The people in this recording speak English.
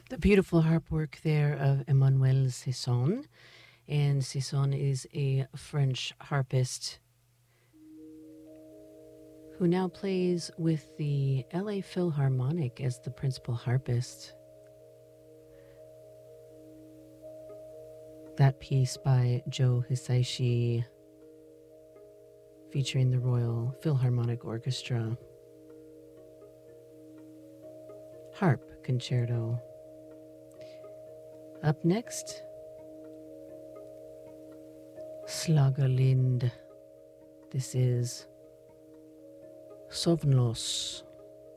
The beautiful harp work there of Emmanuel Cesson. And Cesson is a French harpist who now plays with the LA Philharmonic as the principal harpist. That piece by Joe Hisaishi, featuring the Royal Philharmonic Orchestra. Harp Concerto. Up next, Slagerlind. This is Sovnlos.